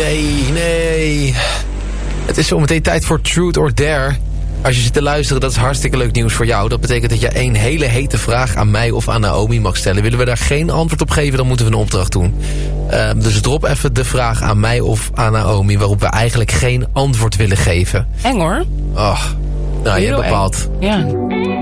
Nee. Het is zometeen tijd voor Truth or Dare. Als je zit te luisteren, dat is hartstikke leuk nieuws voor jou. Dat betekent dat je een hele hete vraag aan mij of aan Naomi mag stellen. Willen we daar geen antwoord op geven, dan moeten we een opdracht doen. Dus drop even de vraag aan mij of aan Naomi... waarop we eigenlijk geen antwoord willen geven. Eng hoor. Oh, nou, je bepaalt. Ja.